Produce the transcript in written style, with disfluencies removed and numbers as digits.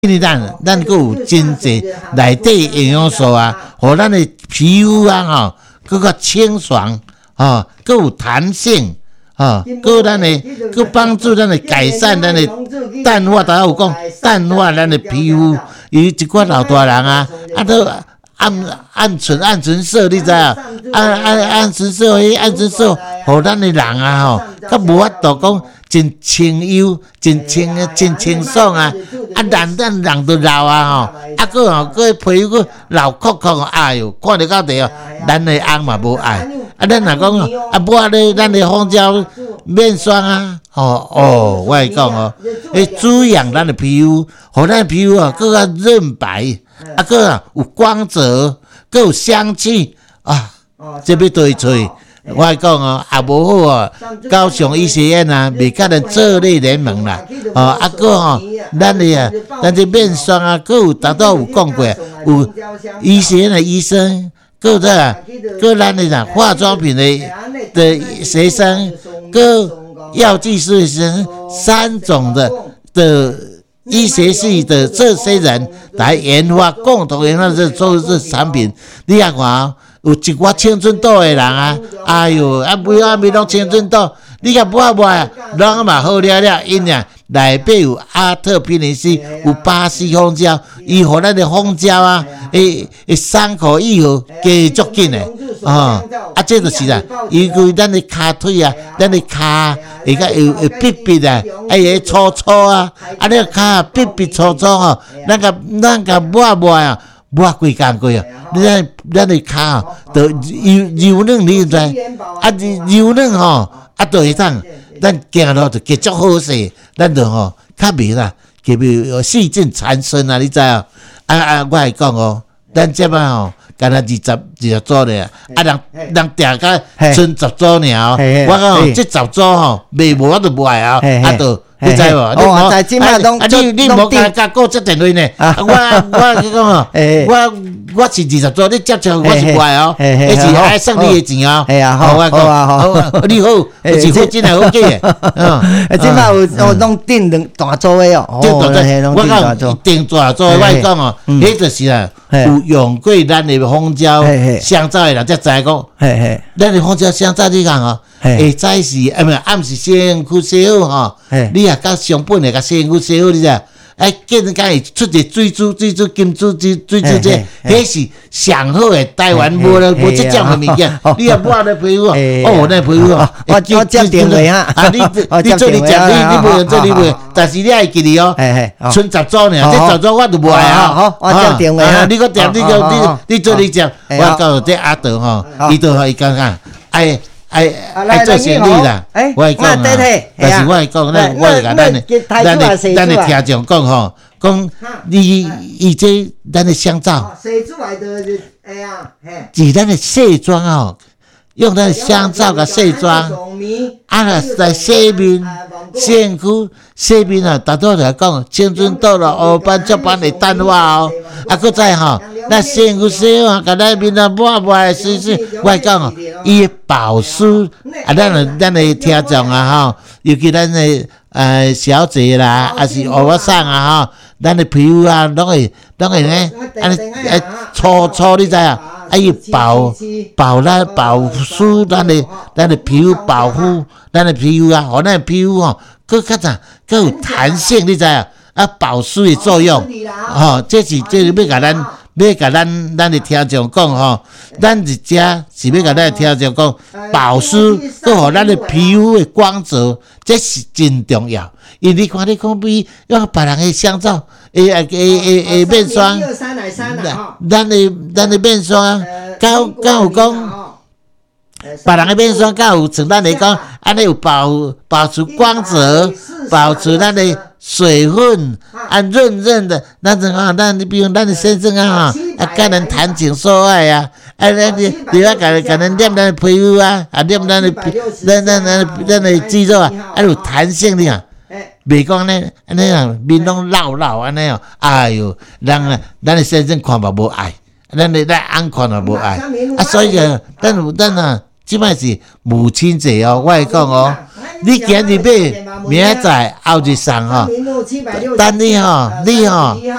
因为咱佫有真济内底营养素啊，互咱的皮肤啊佫较清爽佫有弹性佫咱的佫帮助咱的改善咱的淡化。大家有讲淡化咱的皮肤，伊一寡老大人都暗存色，你知啊？暗存色，迄暗存色，互咱的人较无法度讲真清幽、真清爽啊！咱人都老佫皮肤佫老壳壳，哎哟，看着到底咱的翁嘛无爱。咱若讲抹咧咱的蜂胶面霜我会讲会滋养咱的皮肤，互咱的皮肤佫较润白，佫有光泽，佫有香气这要倒去找？我会讲也无好高雄医学院袂甲咱做类联盟啦，佫咱这面霜佫有大家有讲过，有医学院的医生，佫咱的化妆品的学生，佫药剂师的学生，3种的医学系的这些人来共同研发这产品，你看看有一寡青春痘的人哎哟，每拢青春痘，你看抹拢嘛好了，因内底有阿特匹林斯，有巴西蜂胶，伊互咱的蜂胶会伤口愈合加足紧的这就是啦，伊对咱的骹腿咱的骹会较会闭闭会粗粗你个骹闭闭粗粗咱甲抹几工过咱的骹就柔软，你知柔软就会当咱行路就加足好势，咱就较袂啦，加袂细菌缠身你知我会讲咱这摆干那20组尔，人定甲剩10组尔我讲这10组卖无我就卖就。你知无？ 在即摆你无甲顾接电话呢？我是20组，你接我是卖迄是爱送你的钱我讲你好，是好真系好计的。 即摆有拢订大组的我讲订大组的，我讲迄就是有用过咱的蜂胶香皂的人才知讲，咱的蜂胶香皂你讲下早是暗时先去洗好你甲上本的甲洗身躯洗好，你知见甲会出一水珠金珠这，迄是上好的台湾无这种的物件。你抹咧皮肤那皮肤我接电话你做你食你无用做你袂，但是你爱记哩剩10组尔，这10组我就卖我接电话你个店你做你食，我告诉这阿德伊就伊讲爱做生意啦，我会讲但是我会讲我会甲咱的听众讲讲伊这咱的香皂， 洗出来的是咱的卸妆用咱的香皂甲卸妆来洗面、身躯、洗面大多来讲青春痘啦、黑斑、雀斑的淡化佫再咱身躯洗甲咱面抹的时，我会讲伊的保湿咱的听众尤其咱的小姐啦，还是欧巴桑咱的皮肤拢会呢，粗粗你知伊保湿咱的皮肤，保护咱的皮肤互咱的皮肤佫较啥佫有弹性，你知保湿的作用这是要甲咱的听众讲咱一家是要甲咱的听众讲保湿，佫互咱的皮肤的光泽，这是真重要。因为你看比用别人的香皂面霜，咱的面霜敢有讲别人的面霜敢有像咱来讲安尼有保持光泽，保持咱的水分润润的，咱比如咱的先生甲人谈情说爱你要甲人黏咱的皮肤黏咱的肌肉有弹性的袂讲安尼面拢老安尼哎哟，咱的先生看嘛无爱，咱翁看嘛无爱所以咱即摆是母亲节哦，我会讲哦，你今日买，明仔载后日送吼，等你吼，你吼。